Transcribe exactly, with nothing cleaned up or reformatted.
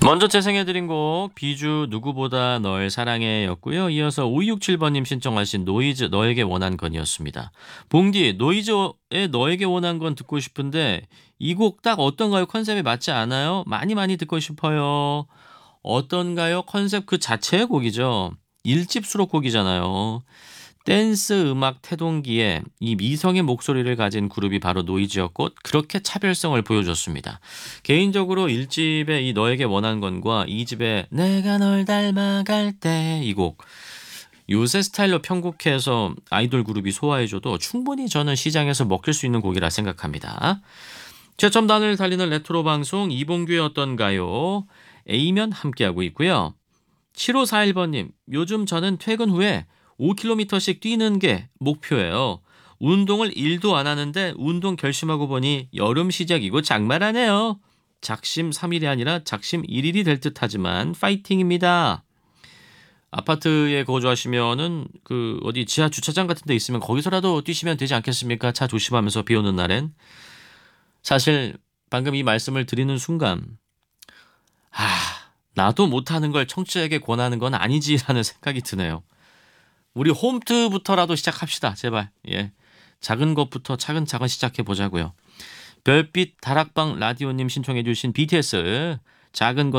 먼저 재생해드린 곡 비주 누구보다 널 사랑해였고요. 이어서 오이육칠 번님 신청하신 노이즈 너에게 원한 건이었습니다. 봉디 노이즈의 너에게 원한 건 듣고 싶은데 이 곡 딱 어떤가요? 컨셉에 맞지 않아요? 많이 많이 듣고 싶어요. 어떤가요? 컨셉 그 자체의 곡이죠. 일 집 수록곡이잖아요. 댄스 음악 태동기에 이 미성의 목소리를 가진 그룹이 바로 노이즈였고 그렇게 차별성을 보여줬습니다. 개인적으로 일 집의 이 너에게 원한 건과 이 집의 내가 널 닮아갈 때 이 곡 요새 스타일로 편곡해서 아이돌 그룹이 소화해줘도 충분히 저는 시장에서 먹힐 수 있는 곡이라 생각합니다. 최첨단을 달리는 레트로 방송 이봉규의 어떤가요? A면 함께하고 있고요. 칠오사일 번님 요즘 저는 퇴근 후에 오 킬로미터씩 뛰는 게 목표예요. 운동을 일도 안 하는데 운동 결심하고 보니 여름 시작이고 장마라네요. 작심 삼 일이 아니라 작심 일 일이 될 듯하지만 파이팅입니다. 아파트에 거주하시면은 그 어디 지하 주차장 같은 데 있으면 거기서라도 뛰시면 되지 않겠습니까? 차 조심하면서 비 오는 날엔. 사실 방금 이 말씀을 드리는 순간 아, 나도 못하는 걸 청취자에게 권하는 건 아니지라는 생각이 드네요. 우리 홈트부터라도 시작합시다. 제발. 예. 작은 것부터 차근차근 시작해 보자고요. 별빛 다락방 라디오님 신청해 주신 비티에스 작은 것